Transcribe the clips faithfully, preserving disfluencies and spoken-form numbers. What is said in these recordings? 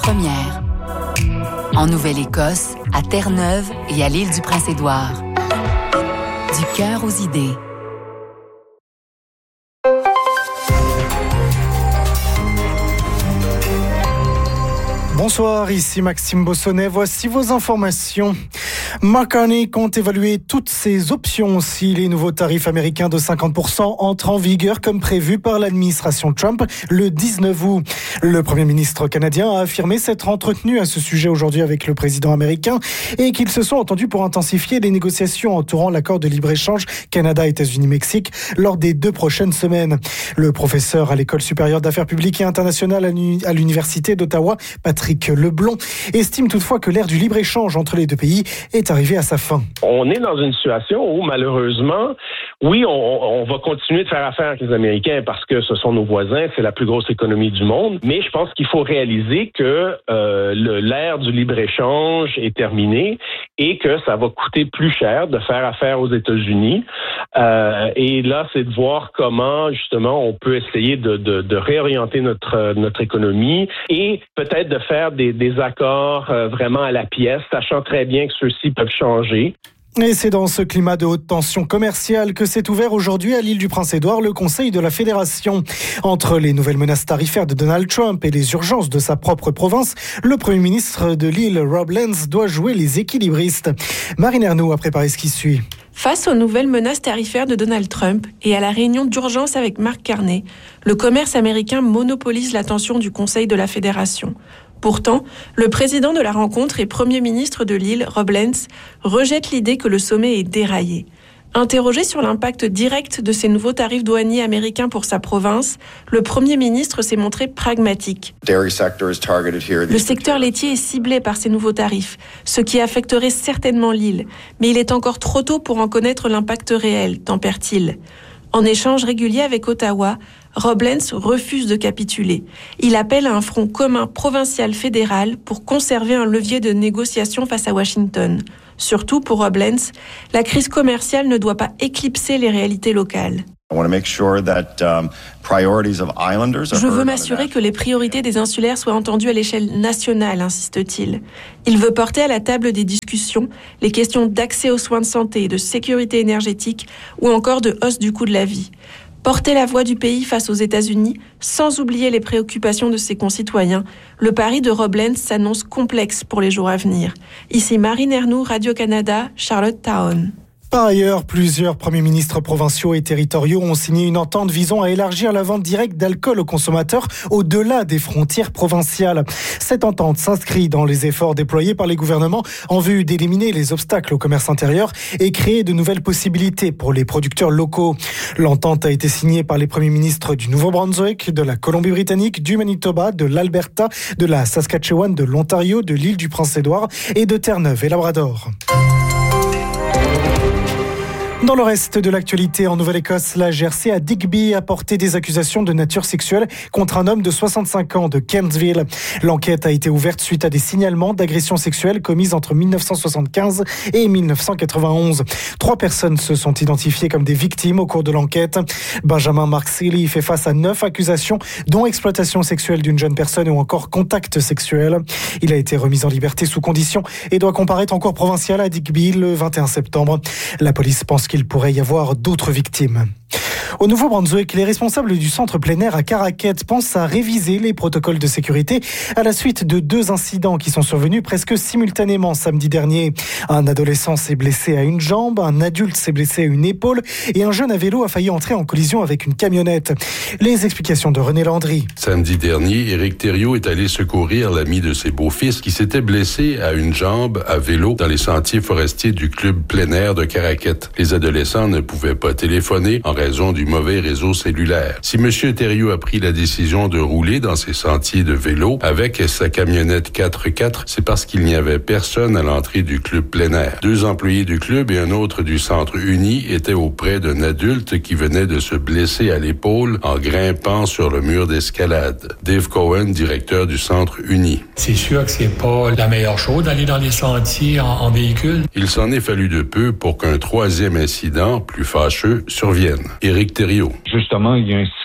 première. En Nouvelle-Écosse, à Terre-Neuve et à l'île du Prince-Édouard. Du cœur aux idées. Bonsoir, ici Maxime Bossonnet. Voici vos informations. Mark Carney compte évaluer toutes ses options si les nouveaux tarifs américains de cinquante pour cent entrent en vigueur comme prévu par l'administration Trump le dix-neuf août. Le Premier ministre canadien a affirmé s'être entretenu à ce sujet aujourd'hui avec le président américain et qu'ils se sont entendus pour intensifier les négociations entourant l'accord de libre-échange Canada-États-Unis-Mexique lors des deux prochaines semaines. Le professeur à l'École supérieure d'affaires publiques et internationales à l'Université d'Ottawa, Patrick Leblond, estime toutefois que l'ère du libre-échange entre les deux pays est arrivée à sa fin. On est dans une situation où, malheureusement, oui, on, on va continuer de faire affaire avec les Américains parce que ce sont nos voisins, c'est la plus grosse économie du monde, mais je pense qu'il faut réaliser que euh, le, l'ère du libre-échange est terminée et que ça va coûter plus cher de faire affaire aux États-Unis. Euh, et là, c'est de voir comment, justement, on peut essayer de, de, de réorienter notre, notre économie et peut-être de faire des, des accords euh, vraiment à la pièce, sachant très bien que ceux-ci peuvent changer. Et c'est dans ce climat de haute tension commerciale que s'est ouvert aujourd'hui à l'île du Prince-Édouard le Conseil de la Fédération. Entre les nouvelles menaces tarifaires de Donald Trump et les urgences de sa propre province, le Premier ministre de l'île, Rob Lenz, doit jouer les équilibristes. Marine Ernoult a préparé ce qui suit. Face aux nouvelles menaces tarifaires de Donald Trump et à la réunion d'urgence avec Mark Carney, le commerce américain monopolise l'attention du Conseil de la Fédération. Pourtant, le président de la rencontre et premier ministre de l'île, Rob Lenz, rejette l'idée que le sommet est déraillé. Interrogé sur l'impact direct de ces nouveaux tarifs douaniers américains pour sa province, le premier ministre s'est montré pragmatique. Le secteur laitier est ciblé par ces nouveaux tarifs, ce qui affecterait certainement l'île. Mais il est encore trop tôt pour en connaître l'impact réel, tempère-t-il. En échange régulier avec Ottawa, Rob Lenz refuse de capituler. Il appelle à un front commun provincial-fédéral pour conserver un levier de négociation face à Washington. Surtout pour Rob Lenz, la crise commerciale ne doit pas éclipser les réalités locales. Je veux m'assurer que les priorités des insulaires soient entendues à l'échelle nationale, insiste-t-il. Il veut porter à la table des discussions les questions d'accès aux soins de santé, de sécurité énergétique ou encore de hausse du coût de la vie. Porter la voix du pays face aux États-Unis, sans oublier les préoccupations de ses concitoyens, le pari de Rob Lenz s'annonce complexe pour les jours à venir. Ici Marine Ernoult, Radio-Canada, Charlottetown. Par ailleurs, plusieurs premiers ministres provinciaux et territoriaux ont signé une entente visant à élargir la vente directe d'alcool aux consommateurs au-delà des frontières provinciales. Cette entente s'inscrit dans les efforts déployés par les gouvernements en vue d'éliminer les obstacles au commerce intérieur et créer de nouvelles possibilités pour les producteurs locaux. L'entente a été signée par les premiers ministres du Nouveau-Brunswick, de la Colombie-Britannique, du Manitoba, de l'Alberta, de la Saskatchewan, de l'Ontario, de l'île du Prince-Édouard et de Terre-Neuve et Labrador. Dans le reste de l'actualité, en Nouvelle-Écosse, la G R C à Digby a porté des accusations de nature sexuelle contre un homme de soixante-cinq ans de Kentville. L'enquête a été ouverte suite à des signalements d'agressions sexuelles commises entre dix-neuf cent soixante-quinze et dix-neuf cent quatre-vingt-onze. Trois personnes se sont identifiées comme des victimes au cours de l'enquête. Benjamin Mark Seeley fait face à neuf accusations, dont exploitation sexuelle d'une jeune personne ou encore contact sexuel. Il a été remis en liberté sous condition et doit comparaître en cour provinciale à Digby le vingt et un septembre. La police pense qu'il pourrait y avoir d'autres victimes. Au Nouveau-Brunswick, les responsables du centre plein air à Caraquet pensent à réviser les protocoles de sécurité à la suite de deux incidents qui sont survenus presque simultanément samedi dernier. Un adolescent s'est blessé à une jambe, un adulte s'est blessé à une épaule et un jeune à vélo a failli entrer en collision avec une camionnette. Les explications de René Landry. Samedi dernier, Éric Thériault est allé secourir l'ami de ses beaux-fils qui s'était blessé à une jambe à vélo dans les sentiers forestiers du club plein air de Caraquet. Les adolescents ne pouvaient pas téléphoner en raison du mauvais réseau cellulaire. Si M. Thériault a pris la décision de rouler dans ces sentiers de vélo avec sa camionnette quatre quatre, c'est parce qu'il n'y avait personne à l'entrée du club plein air. Deux employés du club et un autre du centre uni étaient auprès d'un adulte qui venait de se blesser à l'épaule en grimpant sur le mur d'escalade. Dave Cohen, directeur du centre uni. C'est sûr que c'est pas la meilleure chose d'aller dans les sentiers en, en véhicule. Il s'en est fallu de peu pour qu'un troisième incident, plus fâcheux, survienne. Éric Thériault. Justement, il y a un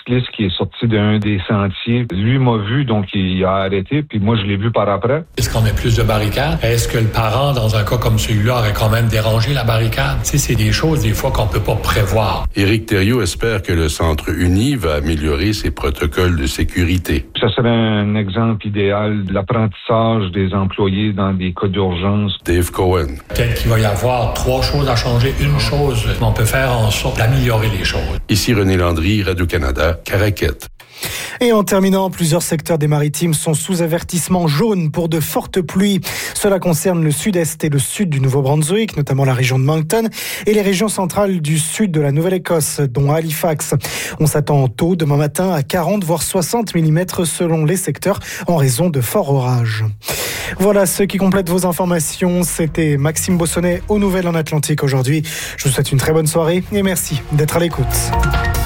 cycliste qui est sorti d'un des sentiers. Lui m'a vu, donc il a arrêté, puis moi, je l'ai vu par après. Est-ce qu'on met plus de barricades? Est-ce que le parent, dans un cas comme celui-là, aurait quand même dérangé la barricade? Tu sais, c'est des choses, des fois, qu'on peut pas prévoir. Éric Thériault espère que le Centre uni va améliorer ses protocoles de sécurité. Ça serait un exemple idéal de l'apprentissage des employés dans des cas d'urgence. Dave Cohen. Peut-être qu'il va y avoir trois choses à changer. Une chose, on peut faire en sorte d'améliorer les choses. Ici René Landry, Radio-Canada, Caraquette. Et en terminant, plusieurs secteurs des maritimes sont sous avertissement jaune pour de fortes pluies. Cela concerne le sud-est et le sud du Nouveau-Brunswick, notamment la région de Moncton, et les régions centrales du sud de la Nouvelle-Écosse, dont Halifax. On s'attend tôt demain matin à quarante voire soixante millimètres selon les secteurs en raison de forts orages. Voilà ce qui complète vos informations. C'était Maxime Bossonnet aux Nouvelles en Atlantique aujourd'hui. Je vous souhaite une très bonne soirée et merci d'être à l'écoute.